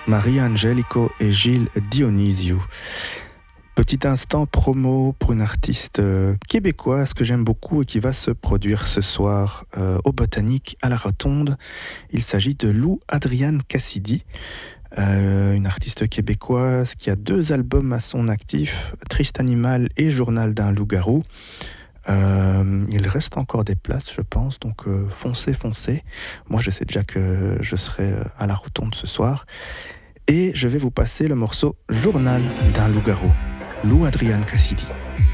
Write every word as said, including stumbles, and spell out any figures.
Maria Angelico et Gilles Dionisio. Petit instant promo pour une artiste euh, québécoise que j'aime beaucoup et qui va se produire ce soir euh, au Botanique à la Rotonde. Il s'agit de Lou Adrienne Cassidy, euh, une artiste québécoise qui a deux albums à son actif, Triste Animal et Journal d'un loup-garou. Euh, il reste encore des places, je pense, donc euh, foncez, foncez. Moi, je sais déjà que je serai à la Rotonde ce soir. Et je vais vous passer le morceau Journal d'un loup-garou, Lou Adrienne Cassidy.